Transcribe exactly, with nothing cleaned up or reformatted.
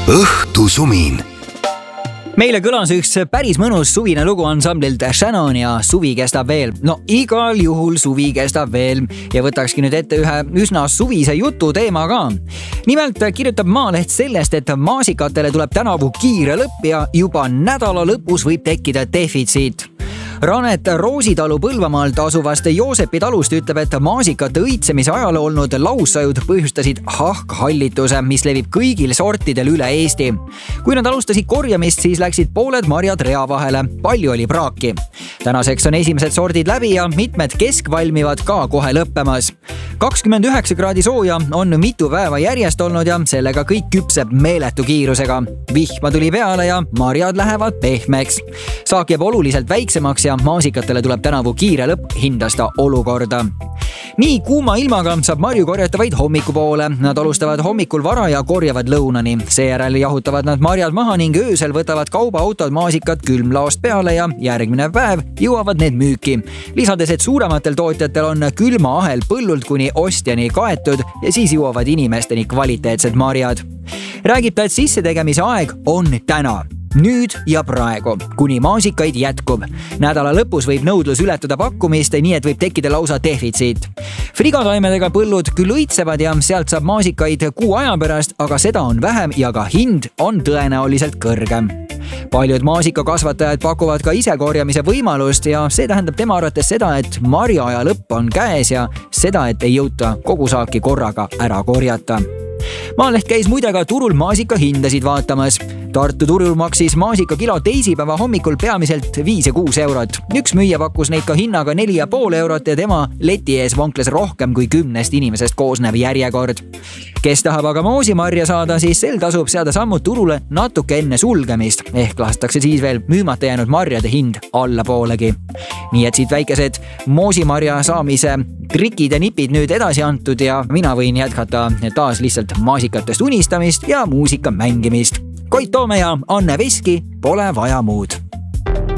õhtusumin. Meile kõlas üks päris mõnus suvine lugu ansamblilt Shannon ja Suvi kestab veel. No igal juhul suvi kestab veel ja võtakski nüüd ette ühe üsna suvise jutu teema ka. Nimelt kirjutab Maaleht sellest, et maasikatele tuleb tänavu kiire lõpp ja juba nädala lõpus võib tekkida defitsiit. Ranet Roositalu Põlvamaalt asuvast Joosepi talust ütleb, et maasikate õitsemise ajal olnud laussajud põhjustasid hahkhallituse, mis levib kõigil sortidel üle Eesti. Kui nad alustasid korjamist, siis läksid pooled marjad rea vahele. Palju oli praaki. Tänaseks on esimesed sordid läbi ja mitmed keskvalmivad ka kohe lõppemas. kakskümmend üheksa kraadi sooja on mitu päeva järjest olnud ja sellega kõik küpseb meeletu kiirusega. Vihma tuli peale ja marjad lähevad pehmeks. Saak jääb oluliselt väiksemaks ja maasikatele tuleb tänavu kiire lõpp, hindas ta olukorda. Nii kuuma ilmaga saab marju korjata vaid hommikupoole. Nad alustavad hommikul vara ja korjavad lõunani. Seejärel jahutavad nad marjad maha ning öösel võtavad kaubaautod maasikad külmlaost peale ja järgmine päev jõuavad need müüki. Lisades, et suurematel tootjatel on külmaahel põllult kuni ostjani kaetud ja siis jõuavad inimesteni kvaliteetsed marjad. Räägib ta, et sissetegemise aeg on täna. Nüüd ja praegu, kuni maasikaid jätkub. Nädala lõpus võib nõudlus ületada pakkumist, nii et võib tekkida lausa defitsiit. Frigataimedega põllud küll õitsevad ja sealt saab maasikaid kuu aja pärast, aga seda on vähem ja ka hind on tõenäoliselt kõrgem. Paljud maasikakasvatajad pakuvad ka ise korjamise võimalust ja see tähendab tema arvates seda, et marjaaja lõpp on käes ja seda, et ei jõuta kogu saaki korraga ära korjata. Maaleht käis muide ka turul maasika hindasid vaatamas. Tartu turul maksis maasika kilo teisipäeva hommikul peamiselt viis ja kuus eurot. Üks müüja pakkus neid ka hinnaga neli ja pool eurot ja tema leti ees vonkles rohkem kui kümnest inimesest koosnev järjekord. Kes tahab aga moosimarja saada, siis sel tasub seada sammud turule natuke enne sulgemist. Ehk lastakse siis veel müümata jäänud marjade hind allapoolegi. Nii et siit väikesed moosimarja saamise trikid ja nipid nüüd edasi antud ja mina võin jätkata taas lihtsalt maasikatest unistamist ja muusika mängimist. Koit Toome ja Anne Veski, pole vaja muud.